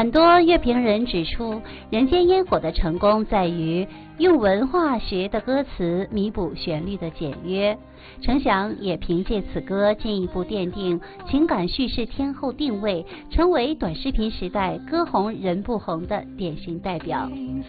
很多乐评人指出，《人间烟火》的成功在于用文化学的歌词弥补旋律的简约。程翔也凭借此歌进一步奠定情感叙事天后定位，成为短视频时代歌红人不红的典型代表。